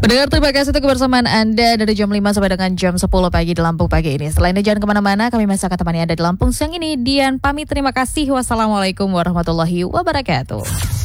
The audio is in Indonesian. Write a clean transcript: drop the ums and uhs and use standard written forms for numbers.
Pendengar, terima kasih untuk kebersamaan Anda dari jam 5 sampai dengan jam 10 pagi di Lampung pagi ini. Setelah itu jangan kemana-mana, kami masih akan temani Anda di Lampung siang ini. Dian pamit, terima kasih. Wassalamualaikum warahmatullahi wabarakatuh.